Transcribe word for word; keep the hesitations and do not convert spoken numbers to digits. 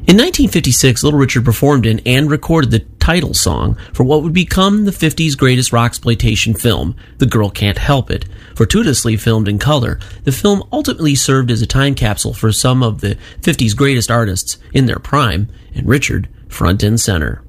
In nineteen fifty-six, Little Richard performed in and recorded the title song for what would become the fifties greatest rocksploitation film, The Girl Can't Help It. Fortuitously filmed in color, the film ultimately served as a time capsule for some of the fifties greatest artists in their prime, and Richard front and center.